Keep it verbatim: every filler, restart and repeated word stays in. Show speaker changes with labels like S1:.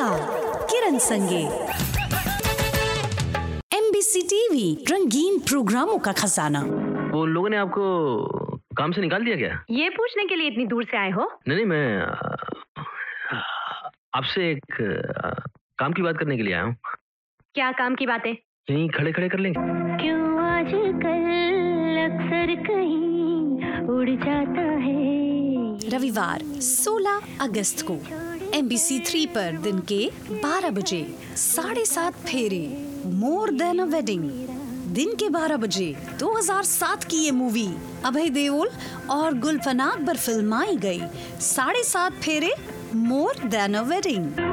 S1: चला किरण संगे। MBC TV रंगीन प्रोग्रामों का खजाना।
S2: वो लोगों ने आपको काम से निकाल दिया क्या?
S3: ये पूछने के लिए इतनी दूर से आए हो?
S2: नहीं नहीं, मैं आपसे एक काम की बात करने के लिए आया हूँ।
S3: क्या काम की बातें?
S2: यहीं खड़े खड़े कर लेंगे?
S3: क्यों आजकल अक्सर कहीं उड़ जाता है।
S1: रविवार सोलह अगस्त को एमबीसी थ्री पर दिन के बारह बजे साढ़े सात फेरे मोर देन अ वेडिंग। दिन के बारह बजे दो हज़ार सात की ये मूवी अभय देओल और गुलफना अकबर फिल्माई गई। साढ़े सात फेरे मोर देन अ वेडिंग।